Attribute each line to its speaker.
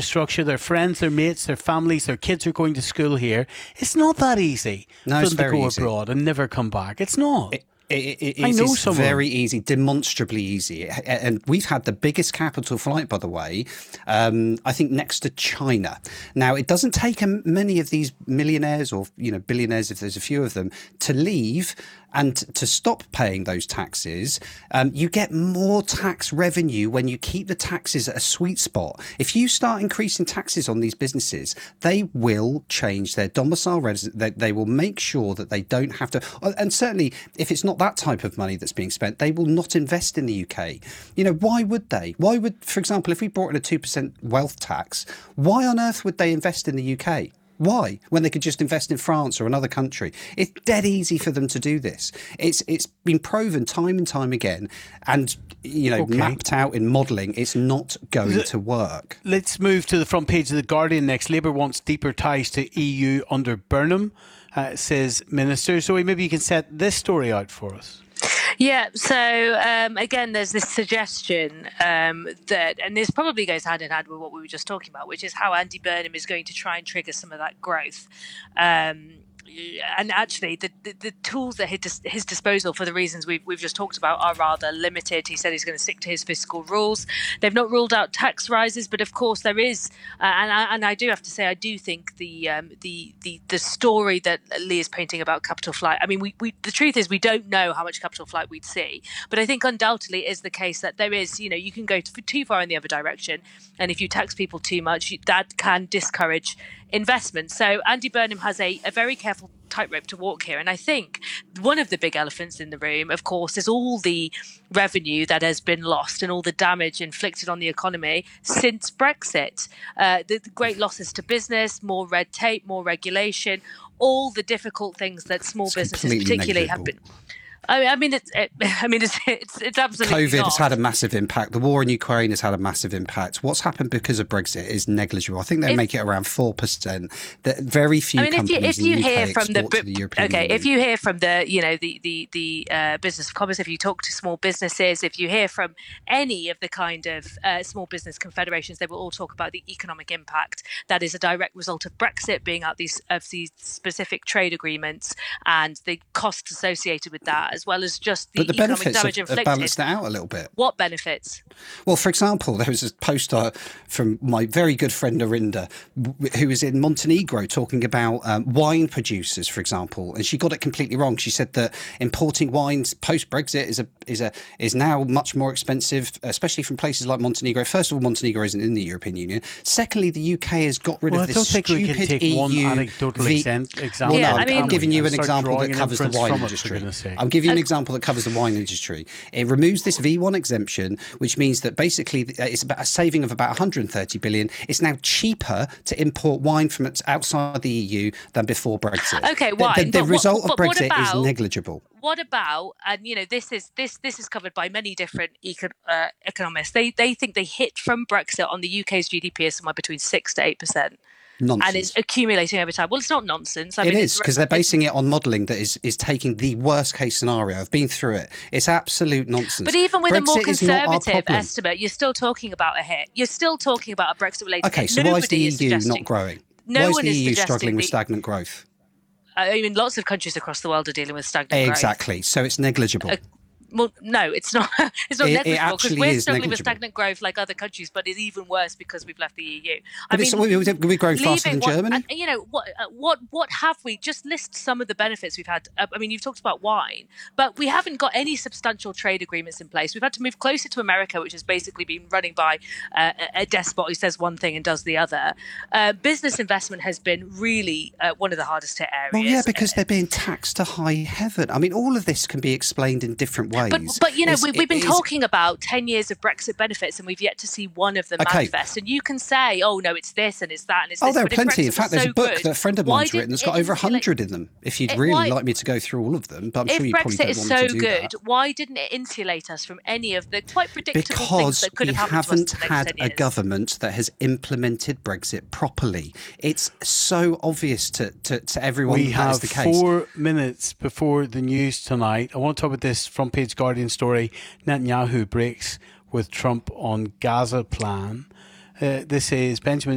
Speaker 1: infrastructure, their friends, their mates, their families, their kids are going to school here. It's not that easy for them to go abroad and never come back. It's not.
Speaker 2: It's very easy, demonstrably easy. And we've had the biggest capital flight, by the way, I think next to China. Now, it doesn't take many of these millionaires or billionaires, if there's a few of them, to leave and to stop paying those taxes. You get more tax revenue when you keep the taxes at a sweet spot. If you start increasing taxes on these businesses, they will change their domicile residence. They will make sure that they don't have to. And certainly, if it's not that type of money that's being spent, they will not invest in the UK. Why would they? Why would, for example, if we brought in a 2% wealth tax, why on earth would they invest in the UK? Why? When they could just invest in France or another country. It's dead easy for them to do this. It's been proven time and time again and, mapped out in modelling. It's not going to work.
Speaker 1: Let's move to the front page of The Guardian next. Labour wants deeper ties to EU under Burnham, says Minister. So maybe you can set this story out for us.
Speaker 3: Yeah, so again, there's this suggestion that, and this probably goes hand in hand with what we were just talking about, which is how Andy Burnham is going to try and trigger some of that growth. And actually, the tools at his disposal, for the reasons we've just talked about, are rather limited. He said he's going to stick to his fiscal rules. They've not ruled out tax rises, but of course there is, and I do have to say, I do think the story that Lee is painting about capital flight. I mean, the truth is we don't know how much capital flight we'd see, but I think undoubtedly it is the case that there is. You can go too far in the other direction, and if you tax people too much, that can discourage investment. So Andy Burnham has a very careful tightrope to walk here. And I think one of the big elephants in the room, of course, is all the revenue that has been lost and all the damage inflicted on the economy since Brexit. The great losses to business, more red tape, more regulation, all the difficult things that small businesses particularly have been. It's absolutely
Speaker 2: COVID has had a massive impact. The war in Ukraine has had a massive impact. What's happened because of Brexit is negligible. I think they make it around 4%. That very few companies in the UK export to the European Union.
Speaker 3: If you hear from the Business of Commerce, if you talk to small businesses, if you hear from any of the kind of small business confederations, they will all talk about the economic impact that is a direct result of Brexit, being out these specific trade agreements and the costs associated with that, as well as just the economic damage inflicted.
Speaker 2: Have balanced it out a little bit.
Speaker 3: What benefits?
Speaker 2: Well, for example, there was a post from my very good friend Arinda, who was in Montenegro talking about wine producers, for example, and she got it completely wrong. She said that importing wines post Brexit is now much more expensive, especially from places like Montenegro. First of all, Montenegro isn't in the European Union. Secondly, the UK has got rid of this stupid EU.
Speaker 1: I don't think we can take one anecdotal example.
Speaker 2: Well, no, I'm giving you an example that covers the wine industry. I'm giving you an example that covers the wine industry. It removes this V1 exemption, which means that basically it's about a saving of about 130 billion. It's now cheaper to import wine from outside the EU than before Brexit.
Speaker 3: Okay, wine.
Speaker 2: The result of Brexit is negligible.
Speaker 3: What about, and this is covered by many different economists. They think they hit from Brexit on the UK's GDP is somewhere between 6 to 8%.
Speaker 2: Nonsense.
Speaker 3: And it's accumulating over time. Well, it's not nonsense.
Speaker 2: It is, because they're basing it on modelling that is taking the worst case scenario. I've been through it. It's absolute nonsense.
Speaker 3: But even with Brexit a more conservative estimate, you're still talking about a hit. You're still talking about a Brexit-related hit.
Speaker 2: Okay, so why is the EU not growing? Why is the EU struggling with stagnant growth?
Speaker 3: I mean, lots of countries across the world are dealing with stagnant growth.
Speaker 2: Exactly. So it's negligible.
Speaker 3: Well, no, it's not. It's not negligible because we're struggling with
Speaker 2: negligible.
Speaker 3: Stagnant growth like other countries, but it's even worse because we've left the EU.
Speaker 2: We're growing faster than Germany.
Speaker 3: What have we? Just list some of the benefits we've had. I mean, you've talked about wine, but we haven't got any substantial trade agreements in place. We've had to move closer to America, which has basically been running by a despot who says one thing and does the other. Business investment has been really one of the hardest hit areas.
Speaker 2: Well, yeah, because they're being taxed to high heaven. I mean, all of this can be explained in different ways.
Speaker 3: But we've been talking about 10 years of Brexit benefits and we've yet to see one of them manifest. And you can say, oh, no, it's this and it's that and it's this.
Speaker 2: Oh, there are plenty. In fact, there's a book that a friend of mine's written that's got over 100 in them. If you'd really like me to go through all of them, but I'm sure you probably don't want me to do that.
Speaker 3: If Brexit is so good, why didn't it insulate us from any of the quite predictable things that could have happened to us in the next 10 years?
Speaker 2: Because we haven't had a government that has implemented Brexit properly. It's so obvious to everyone that is the case.
Speaker 1: We have 4 minutes before the news tonight. I want to talk about this front page Guardian story. Netanyahu breaks with Trump on Gaza plan. This is Benjamin